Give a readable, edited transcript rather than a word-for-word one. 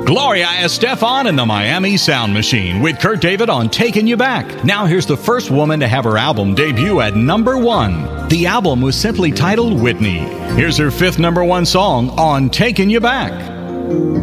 Gloria Estefan and the Miami Sound Machine with Kurt David on Taking You Back. Now here's the first woman to have her album debut at number 1. The album was simply titled Whitney. Here's her 5th number 1 song on Taking You Back.